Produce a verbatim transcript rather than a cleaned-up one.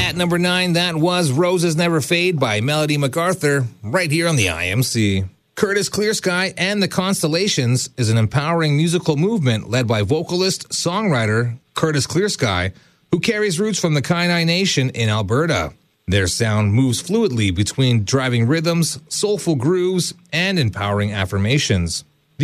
At number nine, that was Roses Never Fade by Melody MacArthur, right here on the I M C. Curtis Clearsky and the Constellations is an empowering musical movement led by vocalist, songwriter Curtis Clearsky, who carries roots from the Kainai Nation in Alberta. Their sound moves fluidly between driving rhythms, soulful grooves, and empowering affirmations.